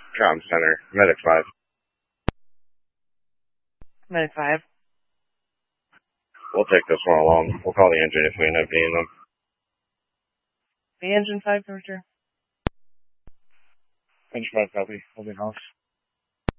Comm Center, Medic 5. Medic 5. We'll take this one along. We'll call the engine if we end up needing them. The engine 5, Roger. Engine 5, copy. Holding house.